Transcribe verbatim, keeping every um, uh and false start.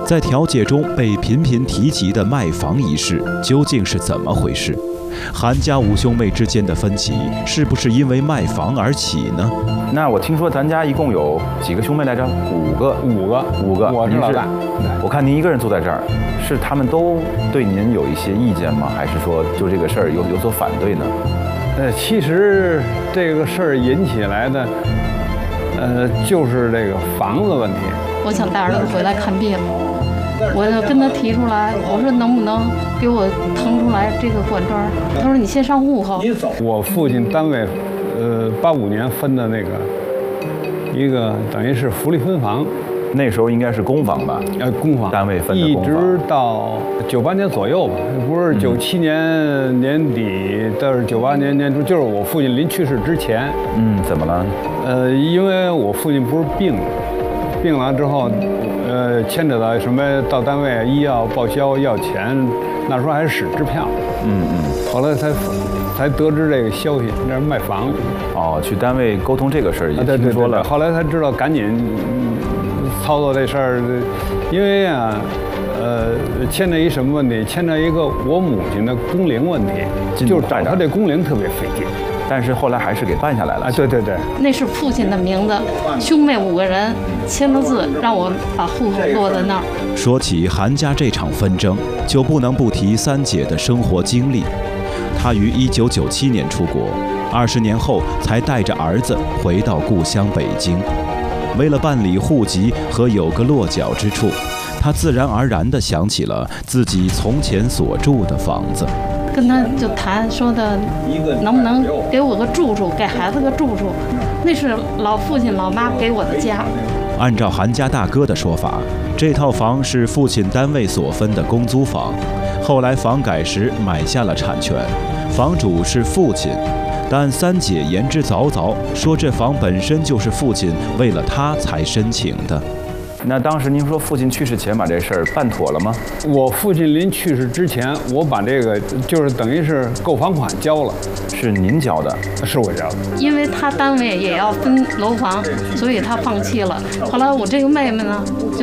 在调解中被频频提及的卖房一事究竟是怎么回事？韩家五兄妹之间的分歧是不是因为卖房而起呢？ 那我听说咱家一共有几个兄妹来着？五个， 五个， 五个。 我是老大。 我看您一个人坐在这儿，是他们都对您有一些意见吗？还是说就这个事儿有有所反对呢？ 呃，其实这个事儿引起来的，呃，就是这个房子问题。 我想带儿子回来看病，我就跟他提出来，我说能不能给我腾出来这个管庄？他说你先上户口。 我父亲单位，呃，八五年分的那个一个等于是福利分房， 那时候应该是公房吧？ 呃，公房单位分的公房， 一直到九八年左右吧，不是九七年年底，到是九八年年初，就是我父亲临去世之前。 嗯，怎么了？ 呃，因为我父亲不是病了。病了之后，呃，牵扯到什么到单位医药报销要钱，那时候还是使支票。 嗯嗯。 后来才才得知这个消息，那是卖房。 哦，去单位沟通这个事儿也听说了、啊。对对对。后来才知道，赶紧、嗯、操作这事儿，因为啊，呃，牵扯一什么问题？牵扯一个我母亲的工龄问题，就是找他这工龄特别费劲。 但是后来还是给办下来了。 啊，对对对， 那是父亲的名字，兄妹五个人签了字，让我把户口落在那儿。 说起韩家这场纷争，就不能不提三姐的生活经历。她于一九九七年出国，二十年后才带着儿子回到故乡北京。为了办理户籍和有个落脚之处，她自然而然地想起了自己从前所住的房子。 跟他就谈说的，能不能给我个住处，给孩子个住处，那是老父亲老妈给我的家。 按照韩家大哥的说法，这套房是父亲单位所分的公租房，后来房改时买下了产权，房主是父亲。但三姐言之凿凿，说这房本身就是父亲为了他才申请的。 那当时您说父亲去世前把这事儿办妥了吗？ 我父亲临去世之前，我把这个就是等于是购房款交了。 是您交的？ 是我交的。 因为他单位也要分楼房，所以他放弃了。后来我这个妹妹呢，就